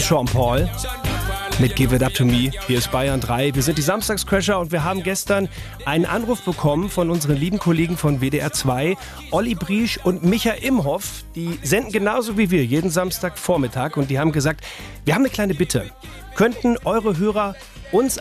Sean Paul mit Give It Up To Me. Hier ist Bayern 3. Wir sind die Samstagscrasher und wir haben gestern einen Anruf bekommen von unseren lieben Kollegen von WDR 2, Olli Briesch und Micha Imhoff. Die senden genauso wie wir jeden Samstagvormittag und die haben gesagt, wir haben eine kleine Bitte. Könnten eure Hörer uns